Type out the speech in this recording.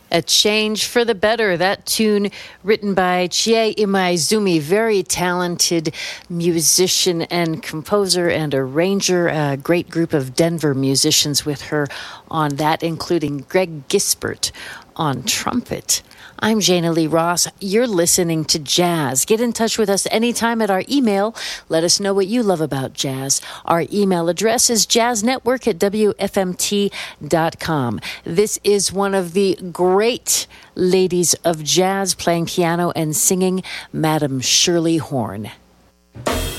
A Change for the Better. That tune written by Chie Imaizumi, very talented musician and composer and arranger. A great group of Denver musicians with her on that, including Greg Gisbert on trumpet. I'm Jana Lee Ross. You're listening to Jazz. Get in touch with us anytime at our email. Let us know what you love about jazz. Our email address is jazznetwork@wfmt.com. This is one of the great ladies of jazz playing piano and singing, Madam Shirley Horn.